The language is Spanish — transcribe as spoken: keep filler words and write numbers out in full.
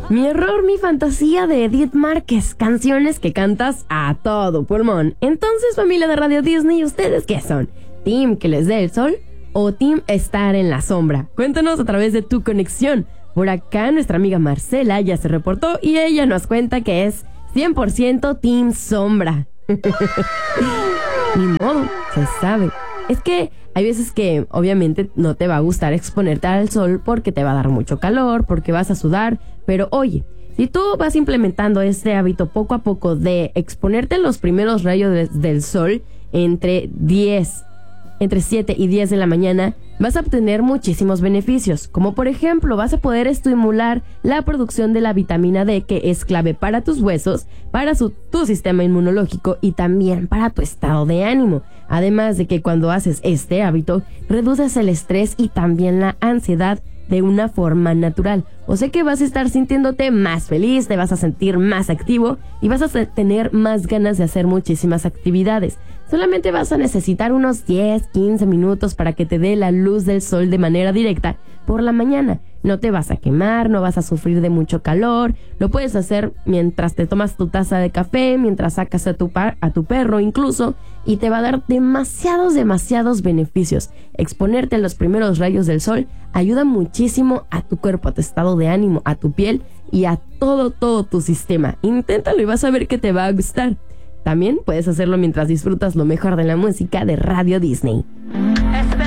Mi error, mi fantasía de Edith Márquez, canciones que cantas a todo pulmón. Entonces, familia de Radio Disney, ¿ustedes qué son? ¿Team que les dé el sol o team estar en la sombra? Cuéntanos a través de tu conexión. Por acá nuestra amiga Marcela ya se reportó y ella nos cuenta que es cien por ciento team sombra. Ni modo, se sabe. Es que hay veces que obviamente no te va a gustar exponerte al sol porque te va a dar mucho calor, porque vas a sudar, pero oye, si tú vas implementando este hábito poco a poco de exponerte a los primeros rayos de, del sol entre diez, entre siete y diez de la mañana, vas a obtener muchísimos beneficios, como por ejemplo vas a poder estimular la producción de la vitamina D, que es clave para tus huesos, para su, tu sistema inmunológico y también para tu estado de ánimo. Además de que cuando haces este hábito, reduces el estrés y también la ansiedad de una forma natural. O sea que vas a estar sintiéndote más feliz, te vas a sentir más activo y vas a tener más ganas de hacer muchísimas actividades. Solamente vas a necesitar unos diez, quince minutos para que te dé la luz del sol de manera directa por la mañana. No te vas a quemar, no vas a sufrir de mucho calor. Lo puedes hacer mientras te tomas tu taza de café, mientras sacas a tu, par, a tu perro incluso, y te va a dar demasiados, demasiados beneficios. Exponerte a los primeros rayos del sol ayuda muchísimo a tu cuerpo, a tu estado de ánimo, a tu piel y a todo, todo tu sistema. Inténtalo y vas a ver que te va a gustar. También puedes hacerlo mientras disfrutas lo mejor de la música de Radio Disney.